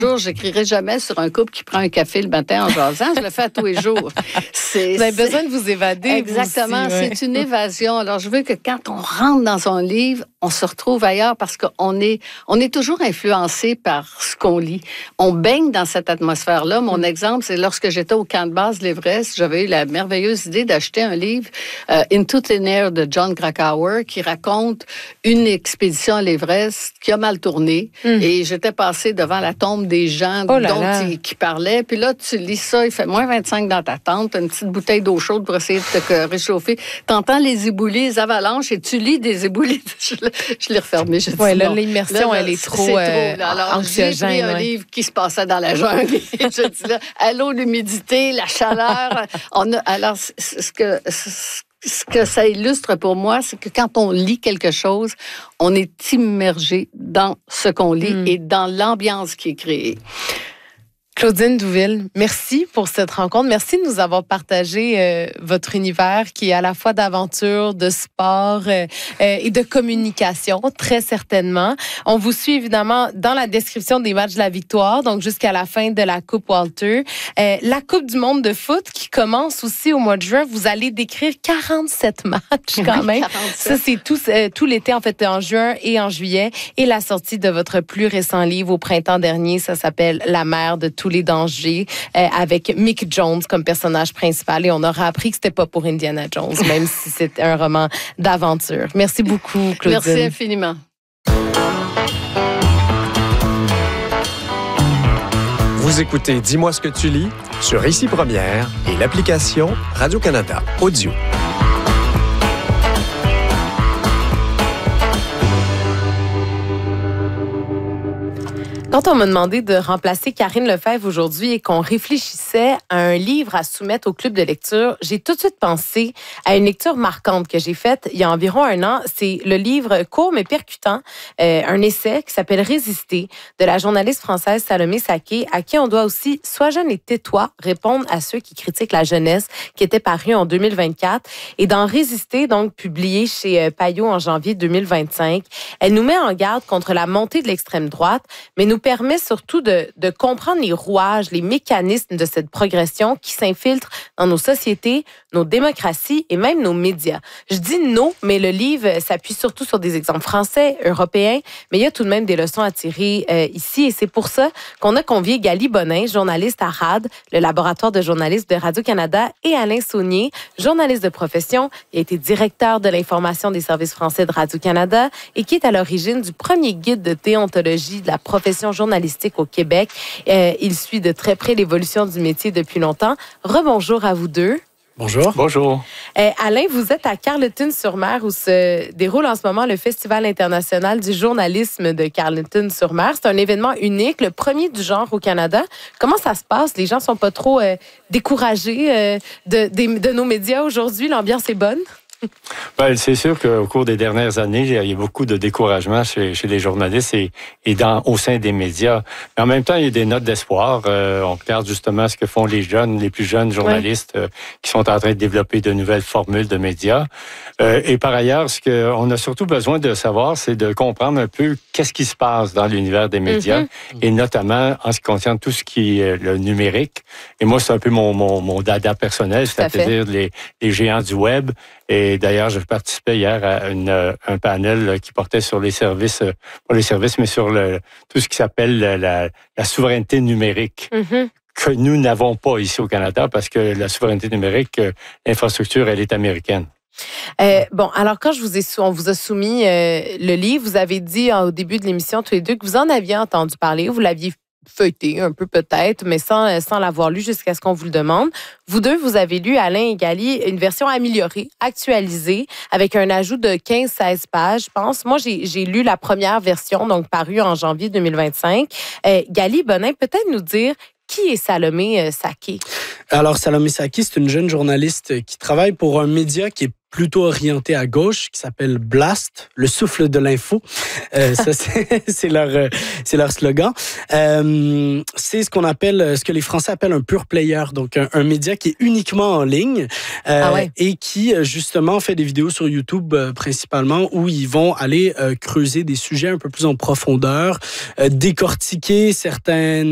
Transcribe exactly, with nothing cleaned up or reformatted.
J'écrirai jamais sur un couple qui prend un café le matin en jasant. Je le fais à tous les jours. C'est, vous avez c'est... besoin de vous évader. Exactement. Vous aussi, ouais. C'est une évasion. Alors, je veux que quand on rentre dans son livre, on se retrouve ailleurs parce qu'on est, on est toujours influencé par ce qu'on lit. On baigne dans cette atmosphère-là. Mon mmh. exemple, c'est lorsque j'étais au camp de base de l'Everest, j'avais eu la merveilleuse idée d'acheter un livre, euh, Into Thin Air de John Krakauer, qui raconte une expédition à l'Everest qui a mal tourné. Mmh. Et j'étais passée devant la tombe des gens oh là dont là. il, qui parlaient. Puis là, tu lis ça, il fait moins vingt-cinq dans ta tente, une petite bouteille d'eau chaude pour essayer de te réchauffer. T'entends les éboulis, les avalanches, et tu lis des éboulis. Je l'ai refermé. Je oui, là, l'immersion, là, elle est trop, c'est trop. Alors, anxiogène. J'ai pris un ouais. livre qui se passait dans la jungle. Et je dis là, à l'eau, l'humidité, la chaleur. On a, alors, ce que... Ce que ça illustre pour moi, c'est que quand on lit quelque chose, on est immergé dans ce qu'on lit mm. et dans l'ambiance qui est créée. Claudine Douville, merci pour cette rencontre. Merci de nous avoir partagé euh, votre univers qui est à la fois d'aventure, de sport euh, euh, et de communication, très certainement. On vous suit évidemment dans la description des matchs de la victoire, donc jusqu'à la fin de la Coupe Walter. Euh, la Coupe du monde de foot qui commence aussi au mois de juin. Vous allez décrire quarante-sept matchs quand même. quarante-sept. Ça, c'est tout, euh, tout l'été, en fait, en juin et en juillet. Et la sortie de votre plus récent livre au printemps dernier, ça s'appelle « La mère de tous les dangers euh, » avec Mick Jones comme personnage principal. Et on aura appris que c'était pas pour Indiana Jones, même si c'était un roman d'aventure. Merci beaucoup, Claudine. Merci infiniment. Vous écoutez Dis-moi ce que tu lis sur Ici Première et l'application Radio-Canada Audio. Quand on m'a demandé de remplacer Karine Lefebvre aujourd'hui et qu'on réfléchissait à un livre à soumettre au club de lecture, j'ai tout de suite pensé à une lecture marquante que j'ai faite il y a environ un an. C'est le livre court mais percutant, euh, un essai qui s'appelle « Résister » de la journaliste française Salomé Saké, à qui on doit aussi « Sois jeune et tais-toi » répondre à ceux qui critiquent la jeunesse, qui était paru en deux mille vingt-quatre. Et dans « Résister », donc publié chez Payot en janvier deux mille vingt-cinq, elle nous met en garde contre la montée de l'extrême droite, mais nous permet surtout de, de comprendre les rouages, les mécanismes de cette progression qui s'infiltrent dans nos sociétés, nos démocraties et même nos médias. Je dis « nos », mais le livre s'appuie surtout sur des exemples français, européens, mais il y a tout de même des leçons à tirer euh, ici et c'est pour ça qu'on a convié Gali Bonin, journaliste à R A D, le laboratoire de journalisme de Radio-Canada, et Alain Saunier, journaliste de profession, qui a été directeur de l'information des services français de Radio-Canada et qui est à l'origine du premier guide de déontologie de la profession journalistique au Québec. Euh, il suit de très près l'évolution du métier depuis longtemps. Rebonjour à vous deux. Bonjour. Bonjour. Euh, Alain, vous êtes à Carleton-sur-Mer où se déroule en ce moment le Festival international du journalisme de Carleton-sur-Mer. C'est un événement unique, le premier du genre au Canada. Comment ça se passe? Les gens ne sont pas trop euh, découragés euh, de, de, de nos médias aujourd'hui? L'ambiance est bonne? Ben, c'est sûr qu'au cours des dernières années, il y a beaucoup de découragement chez, chez les journalistes et, et dans, au sein des médias. Mais en même temps, il y a des notes d'espoir. Euh, on regarde justement ce que font les jeunes, les plus jeunes journalistes ouais. euh, qui sont en train de développer de nouvelles formules de médias. Euh, et par ailleurs, ce qu'on a surtout besoin de savoir, c'est de comprendre un peu qu'est-ce qui se passe dans l'univers des médias, mm-hmm. et notamment en ce qui concerne tout ce qui est le numérique. Et moi, c'est un peu mon, mon, mon dada personnel, c'est-à-dire les, les géants du web. Et d'ailleurs, je participais hier à une, un panel qui portait sur les services, pas les services, mais sur le, tout ce qui s'appelle la, la souveraineté numérique. Mm-hmm. Que nous n'avons pas ici au Canada parce que la souveraineté numérique, l'infrastructure, elle est américaine. Euh, bon, alors quand je vous ai sou- on vous a soumis euh, le livre, vous avez dit hein, au début de l'émission tous les deux que vous en aviez entendu parler, vous l'aviez feuilleté un peu peut-être, mais sans, sans l'avoir lu jusqu'à ce qu'on vous le demande. Vous deux, vous avez lu, Alain et Gali, une version améliorée, actualisée, avec un ajout de quinze à seize pages, je pense. Moi, j'ai, j'ai lu la première version, donc parue en janvier deux mille vingt-cinq. Euh, Gali Bonin, peut-être nous dire qui est Salomé Saké? Alors, Salomé Saké, c'est une jeune journaliste qui travaille pour un média qui est plutôt orienté à gauche, qui s'appelle Blast, le souffle de l'info. Euh, ça, c'est, c'est, leur, c'est leur slogan. Euh, c'est ce qu'on appelle, ce que les Français appellent un pure player, donc un, un média qui est uniquement en ligne euh, ah ouais. et qui, justement, fait des vidéos sur YouTube euh, principalement où ils vont aller euh, creuser des sujets un peu plus en profondeur, euh, décortiquer certaines